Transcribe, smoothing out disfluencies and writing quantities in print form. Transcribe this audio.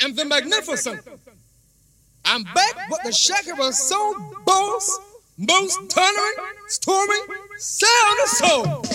am the magnificent. I'm back with the Shakira Soul Boss, most thundering, storming sound of soul.